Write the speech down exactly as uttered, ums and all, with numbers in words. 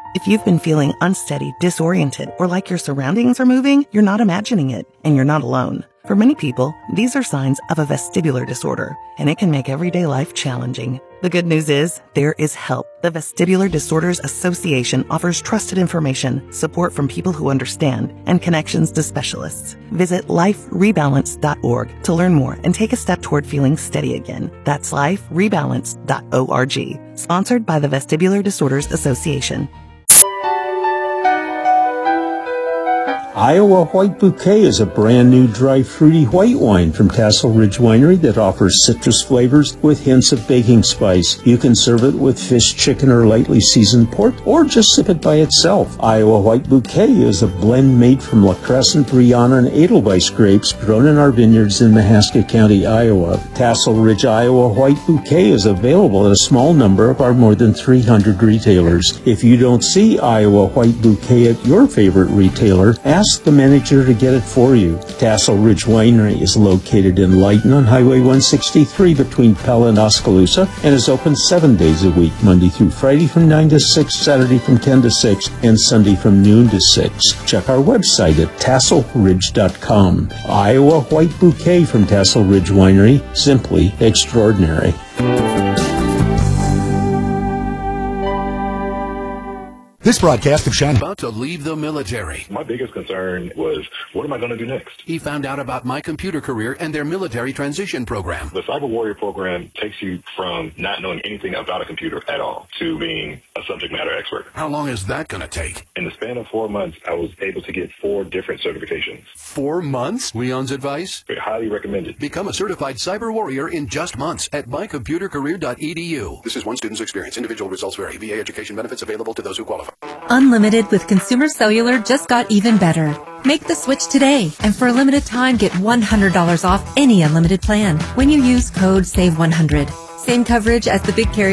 If you've been feeling unsteady, disoriented, or like your surroundings are moving, you're not imagining it, and you're not alone. For many people, these are signs of a vestibular disorder, and it can make everyday life challenging. The good news is, there is help. The Vestibular Disorders Association offers trusted information, support from people who understand, and connections to specialists. Visit life rebalance dot org to learn more and take a step toward feeling steady again. That's life rebalance dot org. Sponsored by the Vestibular Disorders Association. Iowa White Bouquet is a brand new dry fruity white wine from Tassel Ridge Winery that offers citrus flavors with hints of baking spice. You can serve it with fish, chicken, or lightly seasoned pork, or just sip it by itself. Iowa White Bouquet is a blend made from La Crescent, Brianna, and Edelweiss grapes grown in our vineyards in Mahaska County, Iowa. Tassel Ridge Iowa White Bouquet is available at a small number of our more than three hundred retailers. If you don't see Iowa White Bouquet at your favorite retailer, ask the manager to get it for you. Tassel Ridge Winery is located in Lighton on Highway one sixty-three between Pella and Oskaloosa and is open seven days a week, Monday through Friday from nine to six, Saturday from ten to six, and Sunday from noon to six. Check our website at tassel ridge dot com. Iowa White Bouquet from Tassel Ridge Winery, simply extraordinary. This broadcast of Shannon. About to leave the military. My biggest concern was, what am I going to do next? He found out about My Computer Career and their military transition program. The Cyber Warrior program takes you from not knowing anything about a computer at all to being a subject matter expert. How long is that going to take? In the span of four months, I was able to get four different certifications. Four months? Leon's advice? I highly recommend it. Become a certified cyber warrior in just months at my computer career dot e d u. This is one student's experience. Individual results vary. V A education benefits available to those who qualify. Unlimited with Consumer Cellular just got even better. Make the switch today, and for a limited time, get one hundred dollars off any unlimited plan when you use code save one hundred. Same coverage as the big carrier.